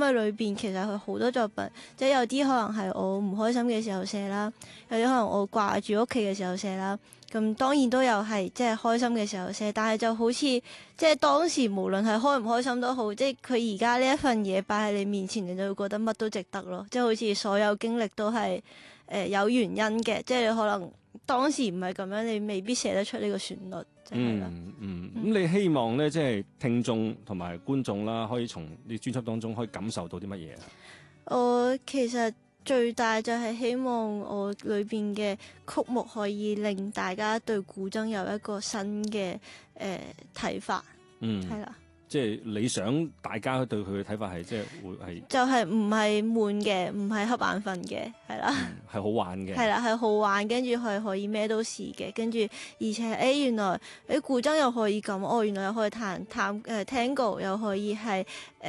為裏邊其實佢好多作品，即係有啲可能係我唔開心嘅時候寫啦，有啲可能我掛住屋企嘅時候寫啦。咁當然都有係即係開心嘅時候寫，但係就好似即係當時無論係開唔開心都好，即係佢而家呢一份嘢擺喺你面前，你就會覺得乜都值得咯。即係好似所有經歷都係有原因嘅，即係你可能當時唔係咁樣，你未必寫得出呢個旋律。 咁你希望咧，即係聽眾同埋觀眾啦，可以從你專輯當中可以感受到啲乜嘢啊？ 我其實最大就係希望我裏邊嘅曲目可以令大家對古箏有一個新嘅睇法，係啦。 即係你想大家對佢嘅睇法係即係會係就係唔係悶嘅，唔係瞌眼瞓嘅，係啦， 係好玩嘅， 係啦，係好玩，跟住係可以咩都試嘅，跟住而且原來古箏又可以咁，原來又可以彈Tango， 又可以係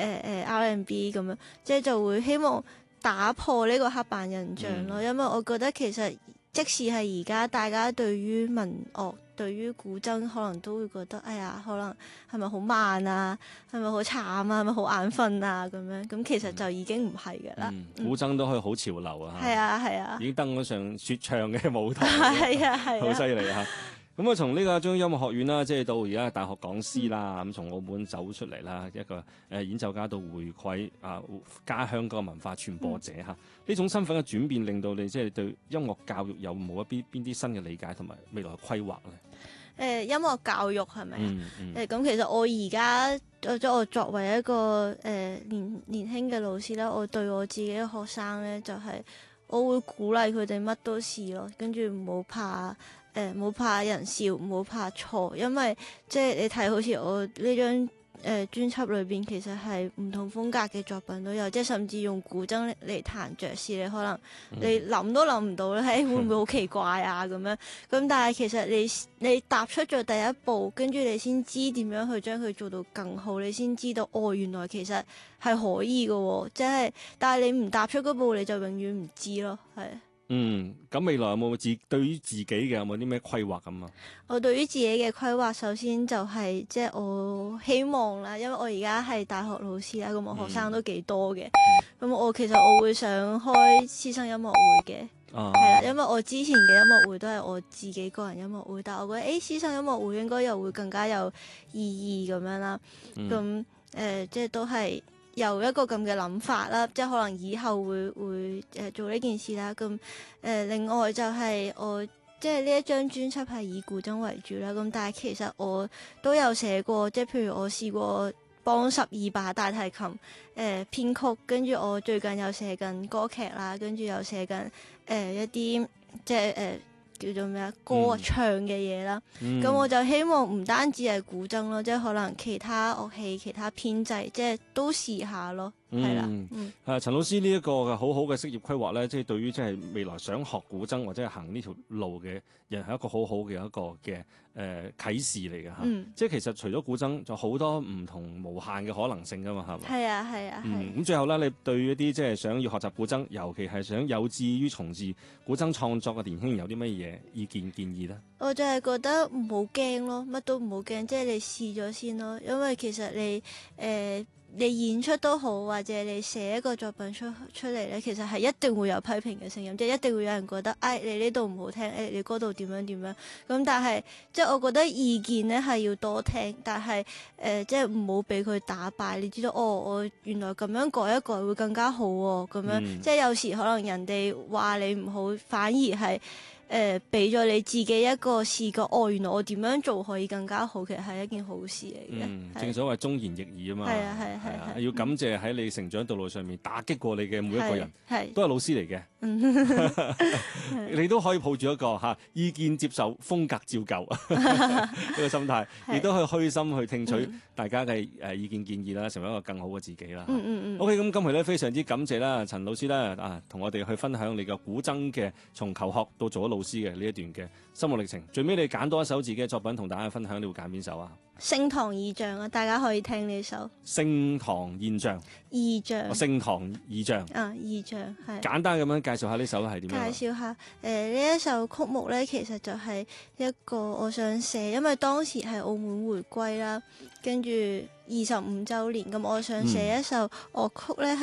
R&B 咁樣，即係就會希望打破呢個刻板印象咯，因為我覺得其實即使係而家大家對於民樂，對於古箏可能都會覺得，哎呀，可能係咪好慢啊？係咪好慘啊？係咪好眼瞓啊？咁樣咁其實就已經唔係㗎啦。 古箏都可以好潮流啊！ 係啊係啊， 已經登咗上説唱嘅舞台， 係啊係啊， 好犀利啊！咁啊，從呢個中央音樂學院啦，即係到而家大學講師啦，咁從澳門走出嚟啦，一個演奏家到回饋家鄉嗰個文化傳播者嚇，呢種身份嘅轉變，令到你即係對音樂教育有冇邊啲新嘅理解同埋未來嘅規劃咧？ 音樂教育係咪啊？咁其實我而家我作為一個年輕嘅老師啦，我對我自己嘅學生咧，就係我會鼓勵佢哋乜都試咯，跟住唔好怕。冇怕人笑，冇怕錯，因為即係你睇好似我呢張專輯裏邊，其實係唔同風格嘅作品都有，即係甚至用古箏嚟彈爵士，你可能你諗都諗唔到咧，會唔會好奇怪啊咁樣？咁但係其實你踏出咗第一步，跟住你先知點樣去將佢做到更好，你先知道原來其實係可以嘅喎，即係但係你唔踏出嗰步，你就永遠唔知咯，係。 咁未來有冇對於自己嘅有冇啲咩規劃咁啊？ 我對於自己嘅規劃，首先就係即係我希望啦，因為我而家係大學老師啦，咁我學生都幾多嘅，咁我其實我會想開師生音樂會嘅，係啦，因為我之前嘅音樂會都係我自己個人音樂會，但係我覺得師生音樂會應該又會更加有意義咁樣啦，咁即係都係。有一個咁嘅諗法啦，即係可能以後會做呢件事啦。咁另外就係我即係呢一張專輯係以古箏為主啦。咁但係其實我都有寫過，即係譬如我試過幫12把大提琴編曲，跟住我最近有寫緊歌劇啦，跟住有寫緊一啲即係叫做咩啊歌唱嘅嘢啦，咁我就希望唔單止係古箏咯，即係可能其他樂器、其他編制，即係都試下咯，係啦。 陳老師呢一個嘅好好嘅職業規劃咧，即係對於即係未來想學古箏或者係行呢條路嘅人係一個好好嘅一個嘅啟示嚟嘅嚇。即係其實除咗古箏，就好多唔同無限嘅可能性噶嘛，係嘛？ 係啊係啊。 咁最後咧，你對一啲即係想要學習古箏，尤其係想有志於從事古箏創作嘅年輕人，有啲乜嘢意見建議咧？ 我就係覺得唔好驚咯，乜都唔好驚，即係你試咗先咯。因為其實你演出都好，或者你寫一個作品出嚟咧，其實係一定會有批評嘅聲音，即係一定會有人覺得，你呢度唔好聽，你嗰度點樣點樣。咁但係即係我覺得意見咧係要多聽，但係即係唔好俾佢打敗。你知道我原來咁樣改一改會更加好喎，咁樣即係有時可能人哋話你唔好，反而係。俾咗你自己一個視覺，原來我點樣做可以更加好，其實係一件好事嚟嘅。 正所謂忠言逆耳啊嘛。係啊，要感謝喺你成長道路上面打擊過你嘅每一個人，都係老師嚟嘅。你都可以抱住一個意見接受、風格照舊呢個心態，亦都可以虛心去聽取大家嘅意見建議啦，成為一個更好嘅自己啦。OK， 咁今期咧非常之感謝啦，陳老師啦同我哋去分享你嘅古箏嘅從求學到做咗老師嘅呢一段嘅心路歷程，最尾你揀多一首自己嘅作品同大家分享，你會揀邊首啊？ 聖堂異象啊，大家可以聽呢首。 聖堂現象。異象。聖堂異象。 異象係。簡單咁樣介紹下呢首係點樣？ 介紹下呢一首曲目咧，其實就係一個我想寫，因為當時係澳門回歸啦，跟住25週年，咁我想寫一首樂曲咧